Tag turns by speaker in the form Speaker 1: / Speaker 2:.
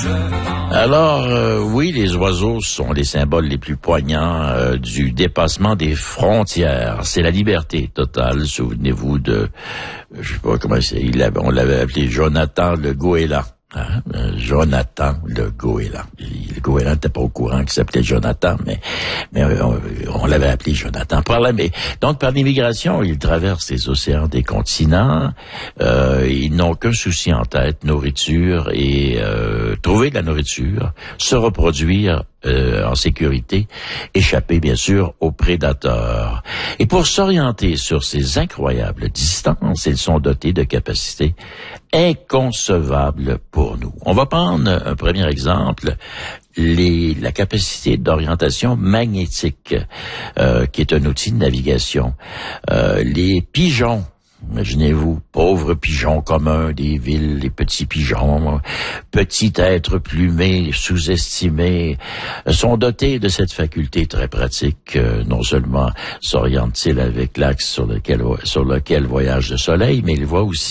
Speaker 1: Alors, oui, les oiseaux sont les symboles les plus poignants du dépassement des frontières. C'est la liberté totale. Souvenez-vous de, je sais pas comment c'est, on l'avait appelé Jonathan le Goéland. Hein? Jonathan le Goéland. Le Goéland n'était pas au courant qu'il s'appelait Jonathan, mais on l'avait appelé Jonathan. Donc par l'immigration, ils traversent les océans des continents. Ils n'ont qu'un souci en tête, nourriture et trouver de la nourriture, se reproduire en sécurité, échapper bien sûr aux prédateurs. Et pour s'orienter sur ces incroyables distances, ils sont dotés de capacités inconcevables pour nous. On va prendre un premier exemple, la capacité d'orientation magnétique, qui est un outil de navigation. Les pigeons, imaginez-vous, pauvres pigeons communs des villes, les petits pigeons, petits êtres plumés, sous-estimés, sont dotés de cette faculté très pratique. Non seulement s'orientent-ils avec l'axe sur lequel voyage le soleil, mais ils voient aussi